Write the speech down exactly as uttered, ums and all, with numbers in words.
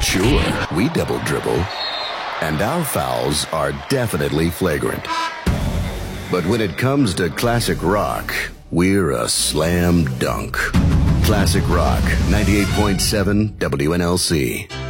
Sure, we double dribble, and our fouls are definitely flagrant. But when it comes to classic rock, we're a slam dunk. Classic Rock, ninety-eight point seven W N L C.